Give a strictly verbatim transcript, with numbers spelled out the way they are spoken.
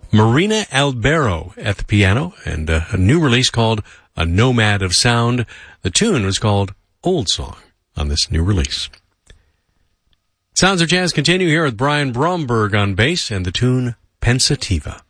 Marina Albero at the piano, and uh, a new release called A Nomad of Sound. The tune was called Old Song on this new release. Sounds of Jazz continue here with Brian Bromberg on bass and the tune Pensativa.